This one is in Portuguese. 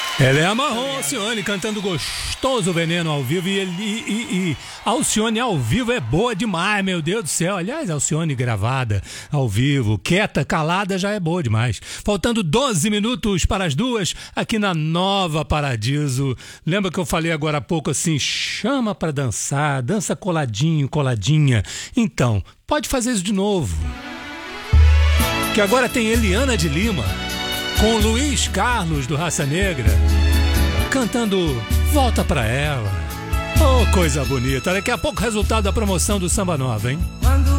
Ela é a Marrom Alcione cantando Gostoso Veneno ao vivo e Alcione ao vivo é boa demais, meu Deus do céu. Aliás, Alcione gravada ao vivo, quieta, calada já é boa demais. Faltando 12 minutos para as 2 aqui na Nova Paradiso. Lembra que eu falei agora há pouco assim, chama para dançar, dança coladinho, coladinha. Então, pode fazer isso de novo. Que agora tem Eliana de Lima com Luiz Carlos do Raça Negra cantando Volta Pra Ela. Oh, coisa bonita. Daqui a pouco resultado da promoção do Samba Nova, hein?